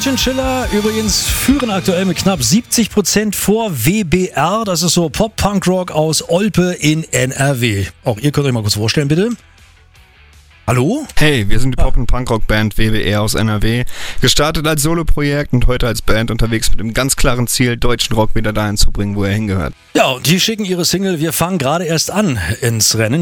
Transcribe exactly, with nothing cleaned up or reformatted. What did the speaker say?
Chinchilla übrigens führen aktuell mit knapp siebzig Prozent vor W B R. Das ist so Pop-Punk-Rock aus Olpe in N R W. Auch ihr könnt euch mal kurz vorstellen, bitte. Hallo? Hey, wir sind die Pop- und Punkrock-Band W B R aus N R W. Gestartet als Soloprojekt und heute als Band unterwegs mit dem ganz klaren Ziel, deutschen Rock wieder dahin zu bringen, wo er hingehört. Ja, und die schicken ihre Single "Wir fangen gerade erst an" ins Rennen.